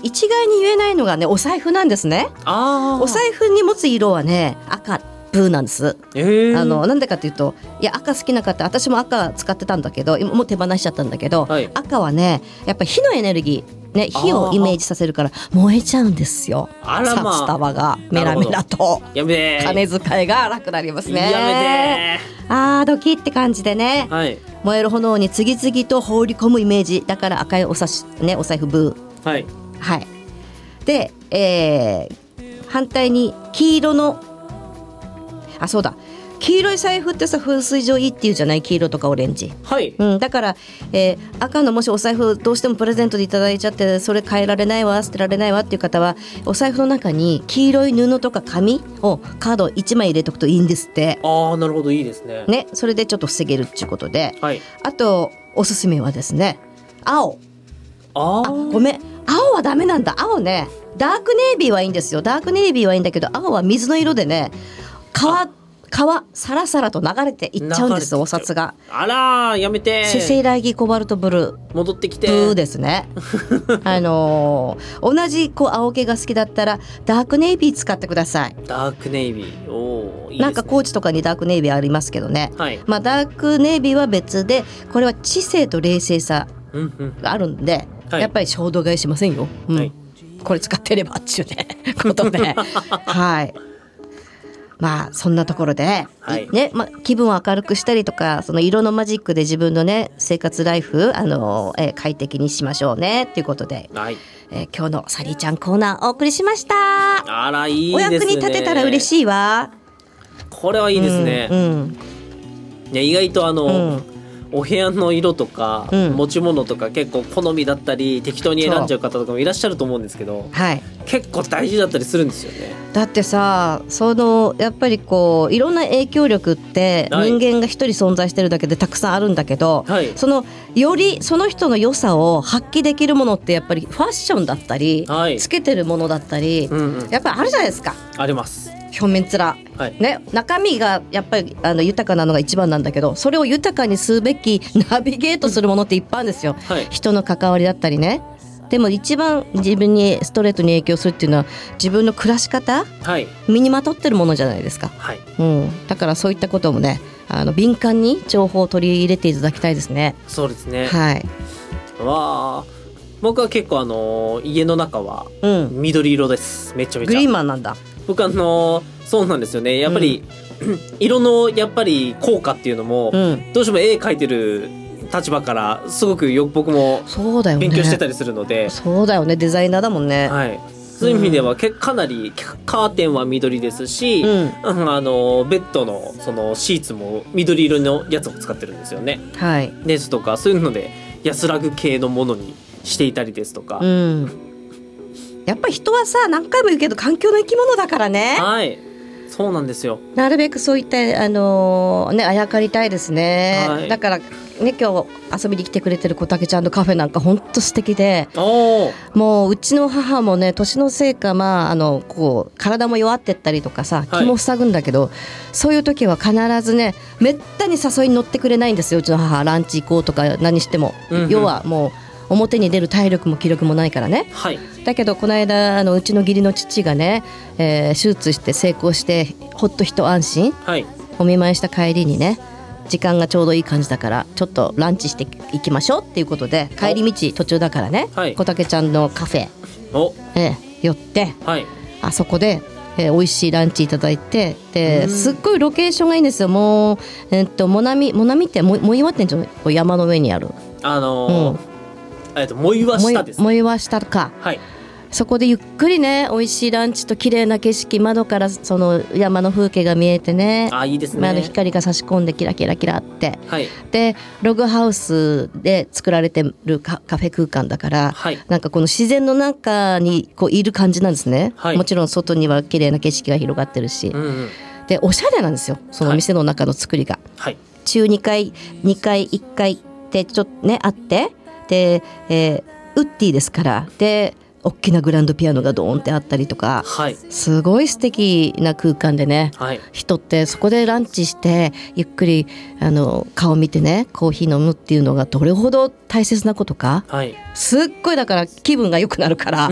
一概に言えないのがね、お財布なんですね。お財布に持つ色はね、赤ブーなんです。なんでかというと、いや赤好きな方、私も赤使ってたんだけど、今もう手放しちゃったんだけど、はい、赤はねやっぱり火のエネルギーね、火をイメージさせるから燃えちゃうんですよ。札束がメラメラと金遣いが楽になりますね。やめてドキって感じでね、はい、燃える炎に次々と放り込むイメージだから赤いお財布ブー、はいはい、で、反対に黄色のそうだ、黄色い財布ってさ風水上いいっていうじゃない、黄色とかオレンジ、はいだから、赤のもしお財布どうしてもプレゼントでいただいちゃって、それ変えられないわ捨てられないわっていう方は、お財布の中に黄色い布とか紙をカード1枚入れとくといいんですって。 なるほど、いいですね。 ね、それでちょっと防げるっていうことで、はい、あとおすすめはですね、青。ごめん、青はダメなんだ。青ね、ダークネイビーはいいんですよ。ダークネイビーはいいんだけど、青は水の色でね、川さらさらと流れていっちゃうんですよ、お札が。あらやめて。セイラギコバルトブルー戻ってきてブーですね同じ青系が好きだったらダークネイビー使ってください。 ダークネイビー、いいですね。 なんか高知とかにダークネイビーありますけどね、はい、ダークネイビーは別で、これは知性と冷静さがあるんで、はい、やっぱり衝動買いしませんよ、はい、これ使ってればっていうねことではいそんなところで、はいね、気分を明るくしたりとか、その色のマジックで自分のね生活ライフ快適にしましょうねっていうことで、はい今日のサリーちゃんコーナーお送りしました。 あらいいですね。 お役に立てたら嬉しいわ。 これはいいですね、いや意外とお部屋の色とか、持ち物とか結構好みだったり適当に選んじゃう方とかもいらっしゃると思うんですけど、はい、結構大事だったりするんですよね。 だってさ、やっぱりこういろんな影響力って人間が一人存在してるだけでたくさんあるんだけど、はい、よりその人の良さを発揮できるものってやっぱりファッションだったり、はい、つけてるものだったり、やっぱりあるじゃないですか。 あります。 表面面、はいね、中身がやっぱり豊かなのが一番なんだけど、それを豊かにすべきナビゲートするものっていっぱいあるんですよ、はい、人の関わりだったりね。でも一番自分にストレートに影響するっていうのは自分の暮らし方、はい、身にまとってるものじゃないですか、はいだからそういったこともね敏感に情報を取り入れていただきたいですね。 そうですね、はい、僕は結構家の中は緑色です、めちゃめちゃグリーンマンなんだ。 僕そうなんですよね、やっぱり、色のやっぱり効果っていうのも、どうしても絵描いてる立場からすごく僕も勉強してたりするので、 そうだよね、デザイナーだもんね、 はい、そういう意味ではかなりカーテンは緑ですし、ベッドのそのシーツも緑色のやつを使ってるんですよね、はい、ですとか、そういうので安らぐ系のものにしていたりですとか、やっぱり人はさ、何回も言うけど環境の生き物だからね。はい、そうなんですよ。 なるべくそういったあやかりたいですね、はい、だからね、今日遊びに来てくれてる小竹ちゃんのカフェなんか本当素敵で、もううちの母もね、年のせいかこう体も弱ってったりとかさ、気も塞ぐんだけど、そういう時は必ずね、めったに誘いに乗ってくれないんですよ、うちの母。ランチ行こうとか何しても、要はもう表に出る体力も気力もないからね、はい、だけどこの間うちの義理の父がね、手術して成功してほっと一安心、はい、お見舞いした帰りにね、時間がちょうどいい感じだからちょっとランチしていきましょうっていうことで、帰り道途中だからね、はい、小竹ちゃんのカフェ、寄って、はい、あそこで、美味しいランチいただいて、ですっごいロケーションがいいんですよ。もう、もなみって藻岩店の山の上にある藻岩下です、 藻岩下か、はい、そこでゆっくりね、美味しいランチと綺麗な景色、窓からその山の風景が見えてね、 いいですね、 光が差し込んでキラキラキラって、はい、でログハウスで作られてるカフェ空間だから、はい、なんかこの自然の中にこういる感じなんですね、はい、もちろん外には綺麗な景色が広がってるし、でおしゃれなんですよ、その店の中の作りが、はい、中2階2階1階ってちょっとねあって、で、ウッディですから、で大きなグランドピアノがドーンってあったりとか、はい、すごい素敵な空間でね、はい、人ってそこでランチしてゆっくり顔見てね、コーヒー飲むっていうのがどれほど大切なことか、はい、すっごいだから気分が良くなるから